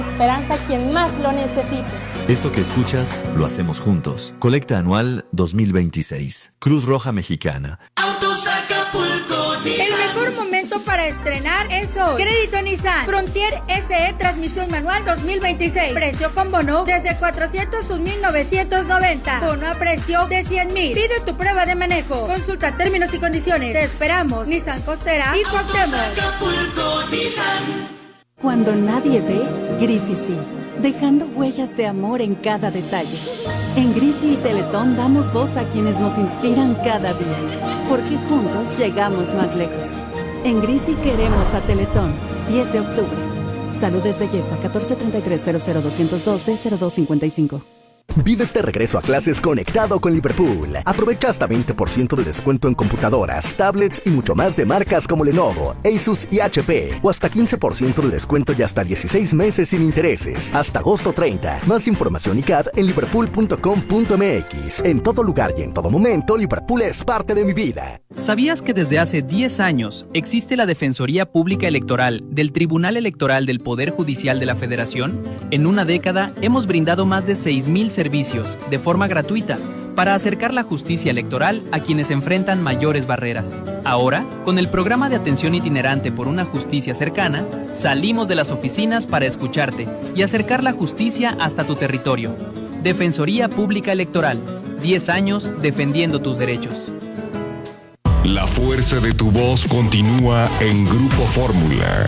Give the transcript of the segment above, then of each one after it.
esperanza a quien más lo necesite. Esto que escuchas, lo hacemos juntos. Colecta anual 2026. Cruz Roja Mexicana. Autos Acapulco Nissan. El mejor momento para estrenar es hoy. Crédito Nissan Frontier SE transmisión manual 2026. Precio con bono desde 401,990. Bono a precio de 100,000. Pide tu prueba de manejo. Consulta términos y condiciones. Te esperamos. Nissan Costera y Cuauhtémoc. Acapulco Nissan. Cuando nadie ve, Grisi sí, dejando huellas de amor en cada detalle. En Grisi y Teletón damos voz a quienes nos inspiran cada día, porque juntos llegamos más lejos. En Grisi queremos a Teletón. 10 de octubre. Salud es belleza. 1433 00202 D0255. Vive este regreso a clases conectado con Liverpool. Aprovecha hasta 20% de descuento en computadoras, tablets y mucho más de marcas como Lenovo, Asus y HP. O hasta 15% de descuento y hasta 16 meses sin intereses. Hasta agosto 30. Más información y CAD en liverpool.com.mx. En todo lugar y en todo momento, Liverpool es parte de mi vida. ¿Sabías que desde hace 10 años existe la Defensoría Pública Electoral del Tribunal Electoral del Poder Judicial de la Federación? En una década hemos brindado más de 6,000 servicios de forma gratuita para acercar la justicia electoral a quienes enfrentan mayores barreras. Ahora, con el programa de atención itinerante por una justicia cercana, salimos de las oficinas para escucharte y acercar la justicia hasta tu territorio. Defensoría Pública Electoral, 10 años defendiendo tus derechos. La fuerza de tu voz continúa en Grupo Fórmula.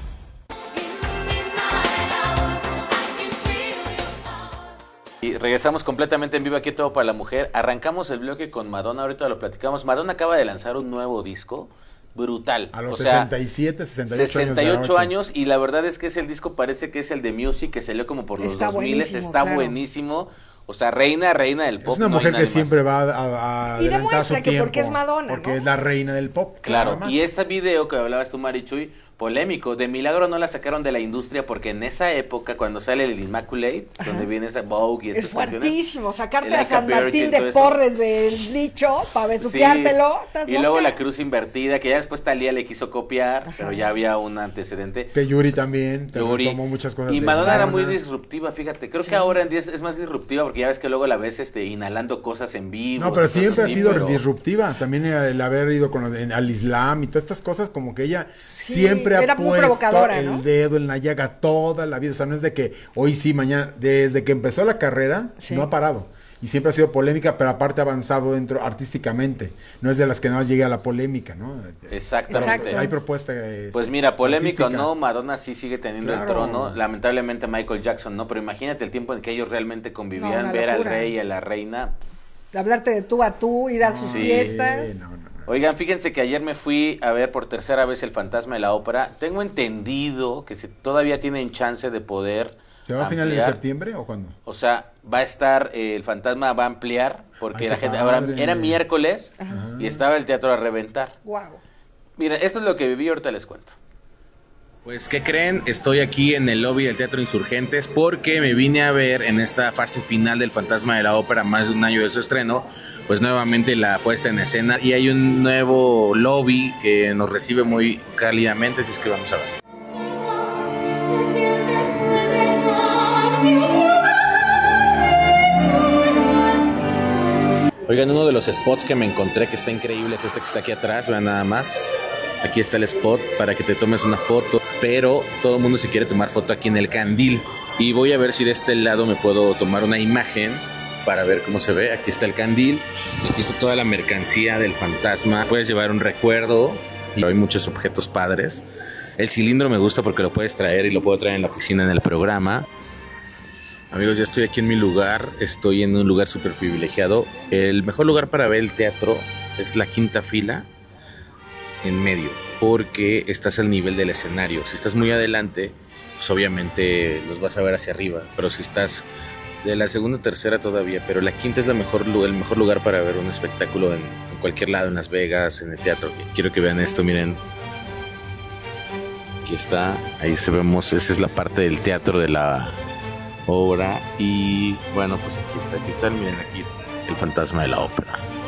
Y regresamos completamente en vivo aquí Todo para la Mujer. Arrancamos el bloque con Madonna, ahorita lo platicamos. Madonna acaba de lanzar un nuevo disco brutal. A los 67, 68 años y la verdad es que el disco parece que es el de Music, que salió como por los 2000, está buenísimo. O sea, reina del pop. Es una mujer que siempre va a y demuestra su que tiempo, porque es Madonna, porque ¿no? es la reina del pop. Claro, y este video que hablabas tú, Marichuy, polémico. De milagro no la sacaron de la industria porque en esa época, cuando sale el Immaculate, donde viene esa Vogue y es estas fuertísimo, sacarte canciones, a San Martín de Porres del nicho para besuqueártelo. Sí. Y luego la cruz invertida, que ya después Thalía le quiso copiar, pero ya había un antecedente. Que Yuri también tomó muchas cosas. Y Madonna era muy disruptiva, fíjate. Creo que ahora en día es más disruptiva porque ya ves que luego la ves inhalando cosas en vivo. No, pero siempre ha sido disruptiva. También el haber ido al Islam y todas estas cosas, como que ella siempre ha puesto el dedo en la llaga toda la vida. O sea, no es de que hoy sí, mañana. Desde que empezó la carrera, no ha parado. Y siempre ha sido polémica, pero aparte ha avanzado dentro artísticamente. No es de las que no llegue a la polémica, ¿no? Exactamente. Hay propuesta. Pues mira, polémica o no, Madonna sí sigue teniendo el trono. Lamentablemente Michael Jackson no, pero imagínate el tiempo en que ellos realmente convivían, ver al rey y a la reina. Hablarte de tú a tú, ir a sus fiestas. Oigan, fíjense que ayer me fui a ver por tercera vez El Fantasma de la Ópera. Tengo entendido que todavía tienen chance de poder ¿Se va a finales de septiembre o cuándo? O sea, va a estar, el Fantasma va a ampliar, porque la gente, era miércoles y estaba el teatro a reventar. Wow. Mira, esto es lo que viví, ahorita les cuento. Pues, ¿qué creen? Estoy aquí en el lobby del Teatro Insurgentes porque me vine a ver en esta fase final del Fantasma de la Ópera, más de un año de su estreno, pues nuevamente la puesta en escena, y hay un nuevo lobby que nos recibe muy cálidamente, así es que vamos a ver. Oigan, uno de los spots que me encontré que está increíble es este que está aquí atrás, vean nada más. Aquí está el spot para que te tomes una foto, pero todo el mundo se quiere tomar foto aquí en el candil. Y voy a ver si de este lado me puedo tomar una imagen para ver cómo se ve. Aquí está el candil, aquí está toda la mercancía del fantasma. Puedes llevar un recuerdo, y hay muchos objetos padres. El cilindro me gusta porque lo puedes traer y lo puedo traer en la oficina en el programa. Amigos, ya estoy aquí en mi lugar, estoy en un lugar súper privilegiado. El mejor lugar para ver el teatro es la quinta fila, en medio, porque estás al nivel del escenario. Si estás muy adelante, pues obviamente los vas a ver hacia arriba, pero si estás de la segunda o tercera todavía, pero la quinta es el mejor lugar para ver un espectáculo en cualquier lado, en Las Vegas, en el teatro. Quiero que vean esto, miren. Aquí está, ahí se vemos, esa es la parte del teatro de la obra, y bueno, pues aquí está, miren, aquí está el Fantasma de la Ópera.